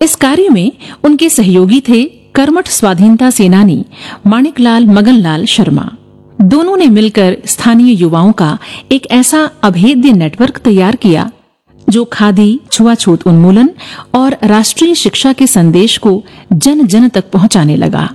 इस कार्य में उनके सहयोगी थे कर्मठ स्वाधीनता सेनानी माणिकलाल मगनलाल शर्मा। दोनों ने मिलकर स्थानीय युवाओं का एक ऐसा अभेद्य नेटवर्क तैयार किया जो खादी, छुआछूत उन्मूलन और राष्ट्रीय शिक्षा के संदेश को जन जन तक पहुंचाने लगा।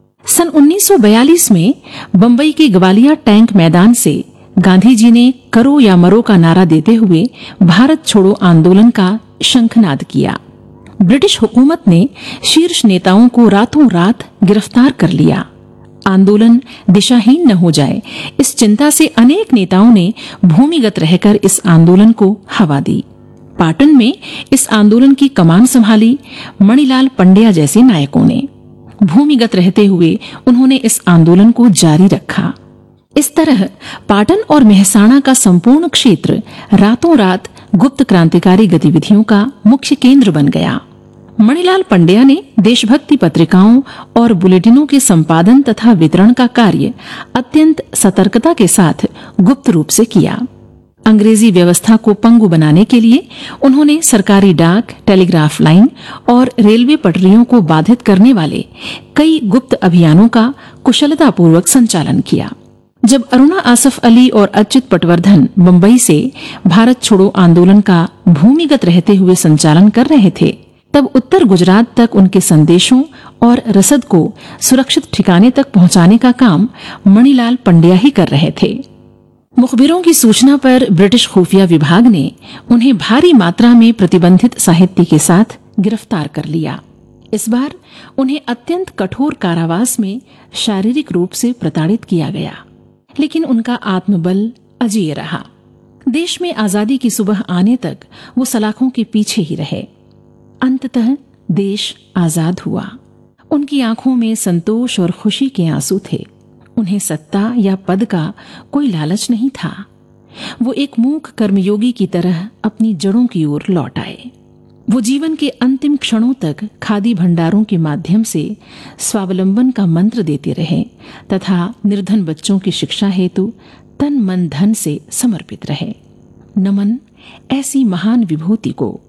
सन 1942 में बंबई के ग्वालियर टैंक मैदान से गांधी जी ने करो या मरो का नारा देते हुए भारत छोड़ो आंदोलन का शंखनाद किया। ब्रिटिश हुकूमत ने शीर्ष नेताओं को रातों रात गिरफ्तार कर लिया। आंदोलन दिशाहीन न हो जाए, इस चिंता से अनेक नेताओं ने भूमिगत रहकर इस आंदोलन को हवा दी। पाटन में इस आंदोलन की कमान संभाली मणिलाल पंड्या जैसे नायकों ने। भूमिगत रहते हुए उन्होंने इस आंदोलन को जारी रखा। इस तरह पाटन और मेहसाणा का संपूर्ण क्षेत्र रातों रात गुप्त क्रांतिकारी गतिविधियों का मुख्य केंद्र बन गया। मणिलाल पंड्या ने देशभक्ति पत्रिकाओं और बुलेटिनों के संपादन तथा वितरण का कार्य अत्यंत सतर्कता के साथ गुप्त रूप से किया। अंग्रेजी व्यवस्था को पंगु बनाने के लिए उन्होंने सरकारी डाक, टेलीग्राफ लाइन और रेलवे पटरियों को बाधित करने वाले कई गुप्त अभियानों का कुशलतापूर्वक संचालन किया। जब अरुणा आसफ अली और अच्युत पटवर्धन मुंबई से भारत छोड़ो आंदोलन का भूमिगत रहते हुए संचालन कर रहे थे, तब उत्तर गुजरात तक उनके संदेशों और रसद को सुरक्षित ठिकाने तक पहुंचाने का काम मणिलाल पंड्या ही कर रहे थे। मुखबिरों की सूचना पर ब्रिटिश खुफिया विभाग ने उन्हें भारी मात्रा में प्रतिबंधित साहित्य के साथ गिरफ्तार कर लिया। इस बार उन्हें अत्यंत कठोर कारावास में शारीरिक रूप से प्रताड़ित किया गया, लेकिन उनका आत्मबल अजेय रहा। देश में आजादी की सुबह आने तक वो सलाखों के पीछे ही रहे। अंततः देश आजाद हुआ। उनकी आंखों में संतोष और खुशी के आंसू थे। उन्हें सत्ता या पद का कोई लालच नहीं था। वो एक मूक कर्मयोगी की तरह अपनी जड़ों की ओर लौट आए। वो जीवन के अंतिम क्षणों तक खादी भंडारों के माध्यम से स्वावलंबन का मंत्र देते रहे तथा निर्धन बच्चों की शिक्षा हेतु तन मन धन से समर्पित रहे। नमन ऐसी महान विभूति को।